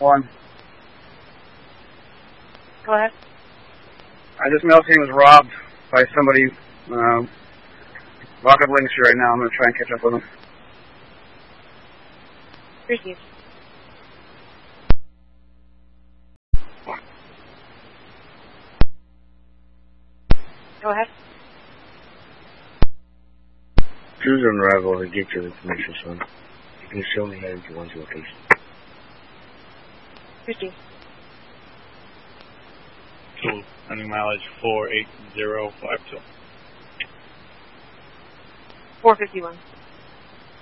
1. Go ahead. This mail team was robbed by somebody. Lock up Links right now. I'm going to try and catch up with them. Received. Go ahead. Choose on arrival to get your information, son. You can show me heading to one's location. Received. Cool. Running mileage 48052. 451.